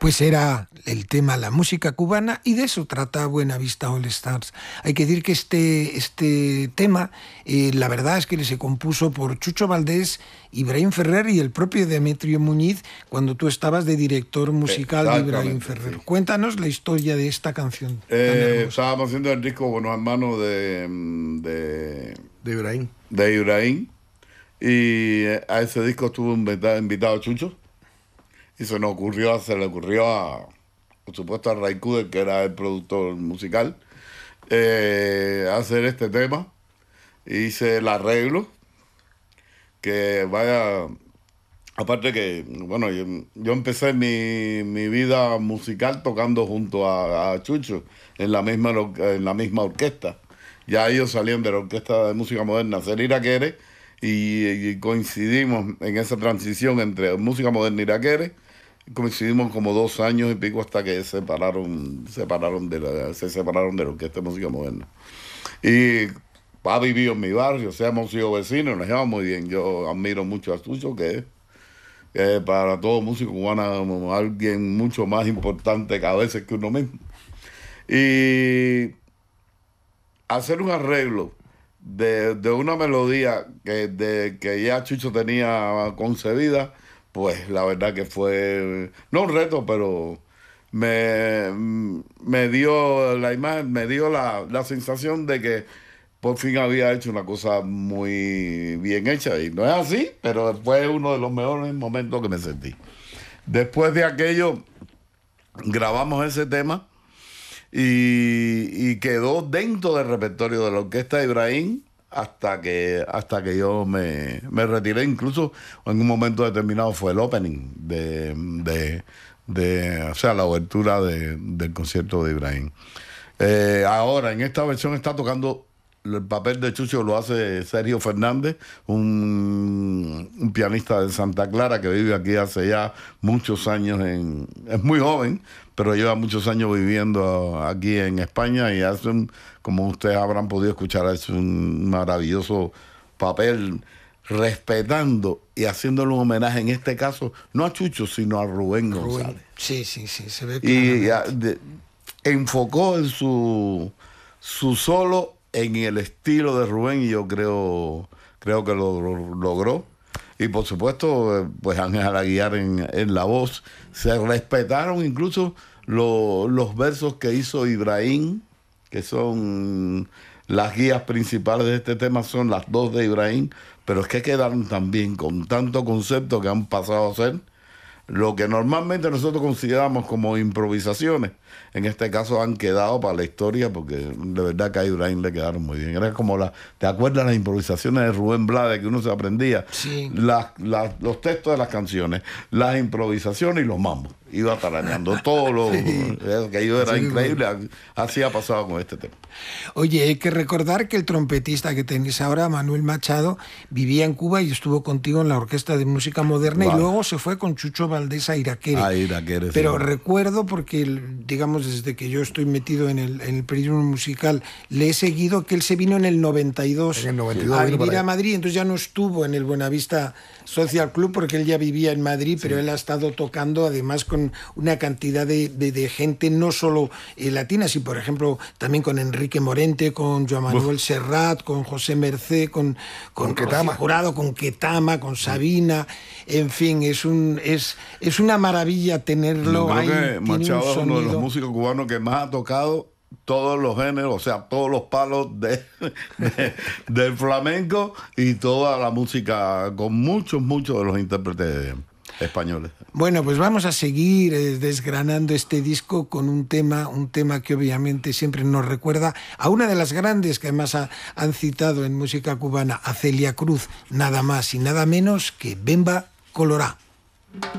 Pues era el tema la música cubana y de eso trata Buenavista All Stars. Hay que decir que este tema, la verdad es que se compuso por Chucho Valdés, Ibrahim Ferrer y el propio Demetrio Muñiz cuando tú estabas de director musical de Ibrahim Ferrer. Sí. Cuéntanos la historia de esta canción. Estábamos haciendo el disco Buenos Hermanos de Ibrahim. De Ibrahim. Y a ese disco estuvo invitado Chucho. Y se le ocurrió por supuesto, a Ray Cooder, que era el productor musical, hacer este tema. Hice el arreglo, que vaya, aparte que, bueno, yo empecé mi vida musical tocando junto a Chucho en la misma orquesta. Ya ellos salían de la Orquesta de Música Moderna, Ser Iraquere, y coincidimos en esa transición entre música moderna y Iraquere. Coincidimos como 2 años y pico hasta que se separaron de la Orquesta de Música Moderna. Y ha vivido en mi barrio, o sea, hemos sido vecinos, nos llevamos muy bien. Yo admiro mucho a Chucho, que es para todo músico cubano alguien mucho más importante que a veces que uno mismo. Y hacer un arreglo de una melodía que ya Chucho tenía concebida, pues la verdad que fue, no un reto, pero me dio la imagen, me dio la sensación de que por fin había hecho una cosa muy bien hecha. Y no es así, pero fue uno de los mejores momentos que me sentí. Después de aquello, grabamos ese tema y quedó dentro del repertorio de la Orquesta de Ibrahim hasta que yo me retiré. Incluso en un momento determinado fue el opening o sea, la obertura del concierto de Ibrahim. Ahora, en esta versión está tocando el papel de Chucho, lo hace Sergio Fernández, un pianista de Santa Clara que vive aquí hace ya muchos años. Es muy joven, pero lleva muchos años viviendo aquí en España y hace como ustedes habrán podido escuchar, es un maravilloso papel, respetando y haciéndole un homenaje, en este caso, no a Chucho, sino a Rubén González. Sí, se ve claramente. Y enfocó en su solo en el estilo de Rubén, y yo creo que lo logró. Y por supuesto, pues Ángel Aguiar en la voz. Se respetaron incluso los versos que hizo Ibrahim, que son las guías principales de este tema, son las 2 de Ibrahim, pero es que quedaron también con tanto concepto que han pasado a ser lo que normalmente nosotros consideramos como improvisaciones. En este caso han quedado para la historia, porque de verdad que a Ibrahim le quedaron muy bien. Era como ¿te acuerdas las improvisaciones de Rubén Blades que uno se aprendía? Sí. Los textos de las canciones, las improvisaciones y los mambos. Iba tarareando todo lo que yo era increíble. Así ha pasado con este tema. Oye, hay que recordar que el trompetista que tenéis ahora, Manuel Machado, vivía en Cuba y estuvo contigo en la Orquesta de Música Moderna, y luego se fue con Chucho Valdés a Iraquere. Pero sí, recuerdo, porque digamos desde que yo estoy metido en el periodismo musical, le he seguido que él se vino en el 92, a vivir a Madrid. Entonces ya no estuvo en el Buenavista Social Club porque él ya vivía en Madrid, pero él ha estado tocando además con una cantidad de gente, no solo latina, sino por ejemplo también con Enrique Morente, con Joan Manuel Serrat, con José Mercé, con Ketama Jurado, con Ketama, con Sabina. En fin, es una maravilla tenerlo. Yo creo que Machado es uno de los músicos cubanos que más ha tocado todos los géneros, o sea, todos los palos del flamenco y toda la música, con muchos de los intérpretes españoles. Bueno, pues vamos a seguir desgranando este disco con un tema que obviamente siempre nos recuerda a una de las grandes que además han citado en música cubana, a Celia Cruz, nada más y nada menos que Bemba Colorá.